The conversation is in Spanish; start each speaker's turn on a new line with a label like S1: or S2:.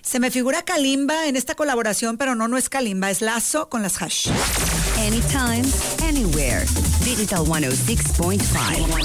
S1: Se me figura Kalimba en esta colaboración, pero no es Kalimba, es Lazo con las Hash.
S2: Anytime, anywhere. Digital 106.5.